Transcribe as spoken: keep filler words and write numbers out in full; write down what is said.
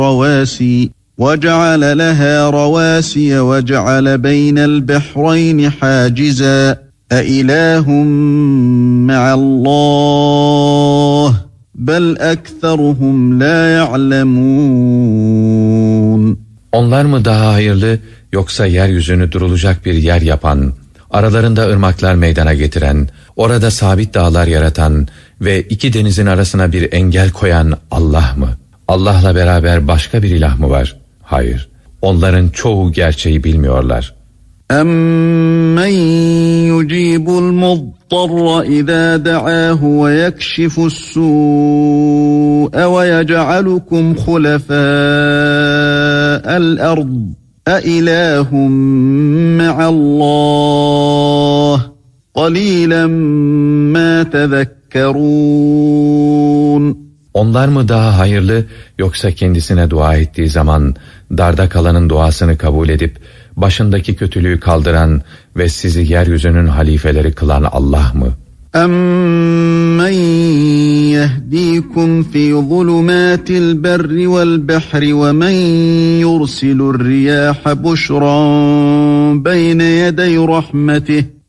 رواسي وجعل لها رواسي وجعل بين البحرين حاجزا أإله مع الله بل أكثرهم لا يعلمون. Onlar mı daha hayırlı yoksa yeryüzünü durulacak bir yer yapan, aralarında ırmaklar meydana getiren, orada sabit dağlar yaratan ve iki denizin arasına bir engel koyan Allah mı? Allah'la beraber başka bir ilah mı var? Hayır. Onların çoğu gerçeği bilmiyorlar. أَمَّنْ يُجِيبُ الْمُضْطَرَّ إِذَا دَعَاهُ وَيَكْشِفُ السُّوءَ وَيَجْعَلُكُمْ خُلَفَاءَ الْأَرْضِ أَإِلَٰهٌ مَّعَ اللّٰهِ قَلِيلًا مَا تَذَكَّرُونَ. Onlar mı daha hayırlı yoksa kendisine dua ettiği zaman darda kalanın duasını kabul edip başındaki kötülüğü kaldıran ve sizi yeryüzünün halifeleri kılan Allah mı? أَمَّنْ يَهْدِيكُمْ فِي ظُلُمَاتِ الْبَرِّ وَالْبَحْرِ وَمَنْ يُرْسِلُ الرِّيَاحَ بُشْرًا بَيْنَ يَدَيْ رَحْمَتِهِ